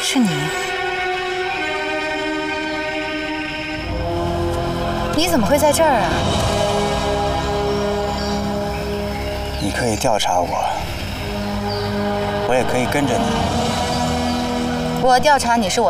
是你？你怎么会在这儿啊？ 你可以调查我，我也可以跟着你。 我调查你是我